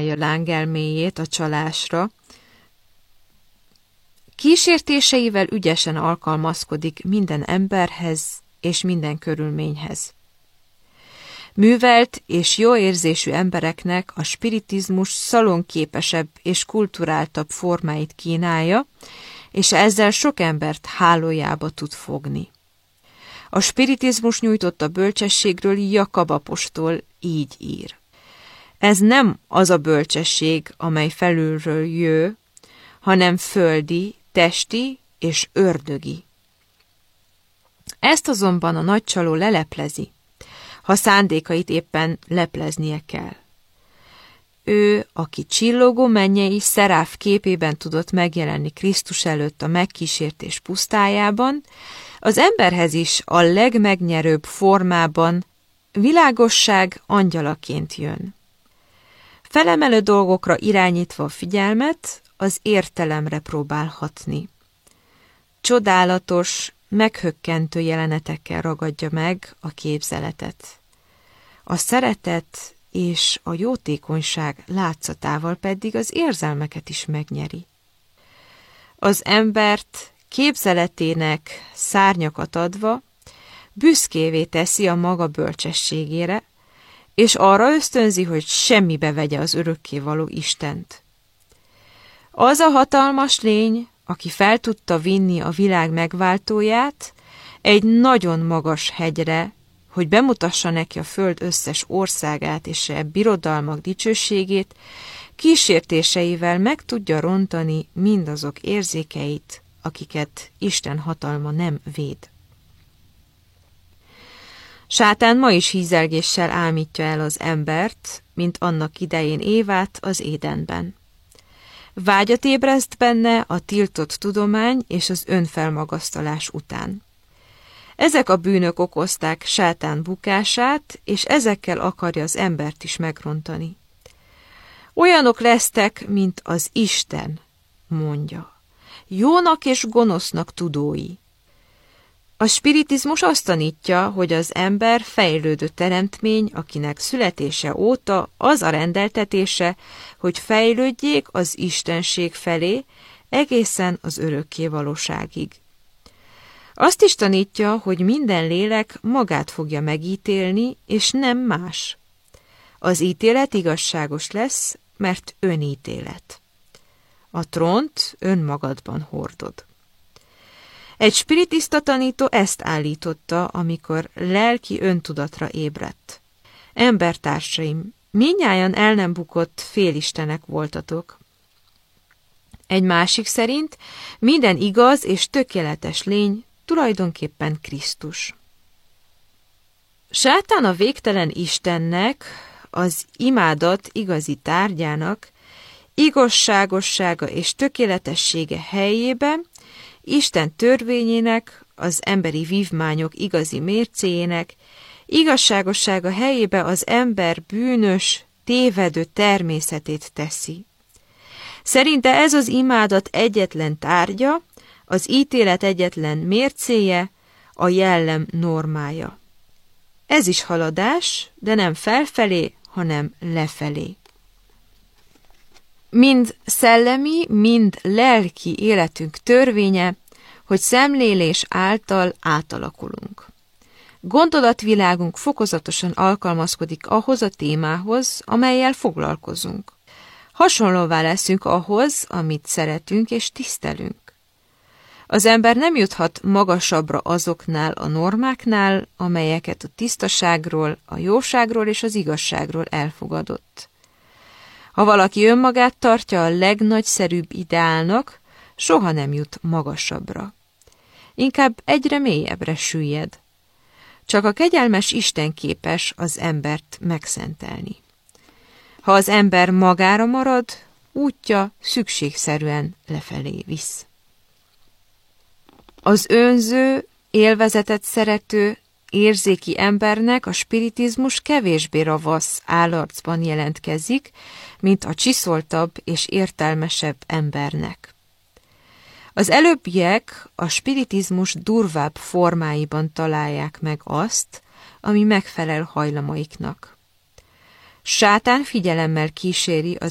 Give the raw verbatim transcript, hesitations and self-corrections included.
használja lángelméjét a csalásra, kísértéseivel ügyesen alkalmazkodik minden emberhez és minden körülményhez. Művelt és jó érzésű embereknek a spiritizmus szalonképesebb és kulturáltabb formáit kínálja, és ezzel sok embert hálójába tud fogni. A spiritizmus nyújtotta bölcsességről Jakab apostol így ír. Ez nem az a bölcsesség, amely felülről jő, hanem földi, testi és ördögi. Ezt azonban a nagy csaló leleplezi, ha szándékait éppen lepleznie kell. Ő, aki csillogó mennyei szeráf képében tudott megjelenni Krisztus előtt a megkísértés pusztájában, az emberhez is a legmegnyerőbb formában világosság angyalaként jön. Felemelő dolgokra irányítva a figyelmet, az értelemre próbál hatni. Csodálatos, meghökkentő jelenetekkel ragadja meg a képzeletet. A szeretet és a jótékonyság látszatával pedig az érzelmeket is megnyeri. Az embert képzeletének szárnyakat adva büszkévé teszi a maga bölcsességére, és arra ösztönzi, hogy semmibe vegye az örökkévaló Istent. Az a hatalmas lény, aki fel tudta vinni a világ megváltóját egy nagyon magas hegyre, hogy bemutassa neki a föld összes országát és a birodalmak dicsőségét, kísértéseivel meg tudja rontani mindazok érzékeit, akiket Isten hatalma nem véd. Sátán ma is hízelgéssel ámítja el az embert, mint annak idején Évát az Édenben. Vágyat ébreszt benne a tiltott tudomány és az önfelmagasztalás után. Ezek a bűnök okozták Sátán bukását, és ezekkel akarja az embert is megrontani. Olyanok lesztek, mint az Isten, mondja, jónak és gonosznak tudói. A spiritizmus azt tanítja, hogy az ember fejlődő teremtmény, akinek születése óta az a rendeltetése, hogy fejlődjék az istenség felé egészen az örökké valóságig. Azt is tanítja, hogy minden lélek magát fogja megítélni, és nem más. Az ítélet igazságos lesz, mert önítélet. A trónt önmagadban hordod. Egy spiritista tanító ezt állította, amikor lelki öntudatra ébredt. Embertársaim, mindnyájan el nem bukott félistenek voltatok. Egy másik szerint minden igaz és tökéletes lény tulajdonképpen Krisztus. Sátán a végtelen Istennek, az imádat igazi tárgyának, igazságossága és tökéletessége helyében Isten törvényének, az emberi vívmányok igazi mércéjének, igazságossága helyébe az ember bűnös, tévedő természetét teszi. Szerinte ez az imádat egyetlen tárgya, az ítélet egyetlen mércéje, a jellem normája. Ez is haladás, de nem felfelé, hanem lefelé. Mind szellemi, mind lelki életünk törvénye, hogy szemlélés által átalakulunk. Gondolatvilágunk fokozatosan alkalmazkodik ahhoz a témához, amellyel foglalkozunk. Hasonlóvá leszünk ahhoz, amit szeretünk és tisztelünk. Az ember nem juthat magasabbra azoknál a normáknál, amelyeket a tisztaságról, a jóságról és az igazságról elfogadott. Ha valaki önmagát tartja a legnagyszerűbb ideálnak, soha nem jut magasabbra. Inkább egyre mélyebbre süllyed. Csak a kegyelmes Isten képes az embert megszentelni. Ha az ember magára marad, útja szükségszerűen lefelé visz. Az önző, élvezetet szerető, érzéki embernek a spiritizmus kevésbé ravasz állarcban jelentkezik, mint a csiszoltabb és értelmesebb embernek. Az előbbiek a spiritizmus durvább formáiban találják meg azt, ami megfelel hajlamaiknak. Sátán figyelemmel kíséri az